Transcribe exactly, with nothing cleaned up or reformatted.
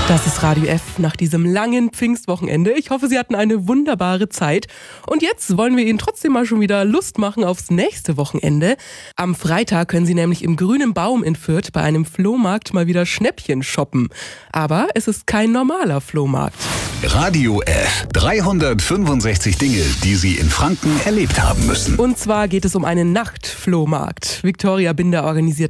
Das ist Radio F nach diesem langen Pfingstwochenende. Ich hoffe, Sie hatten eine wunderbare Zeit. Und jetzt wollen wir Ihnen trotzdem mal schon wieder Lust machen aufs nächste Wochenende. Am Freitag können Sie nämlich im Grünen Baum in Fürth bei einem Flohmarkt mal wieder Schnäppchen shoppen. Aber es ist kein normaler Flohmarkt. Radio F. dreihundertfünfundsechzig Dinge, die Sie in Franken erlebt haben müssen. Und zwar geht es um einen Nachtflohmarkt. Viktoria Binder organisiert